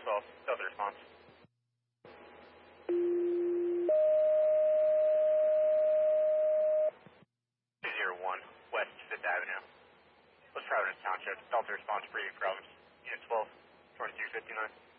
12, Delta response. 201 West 5th Avenue. Let's try to Township, Delta response, Breeding Province, Unit 12, 2359.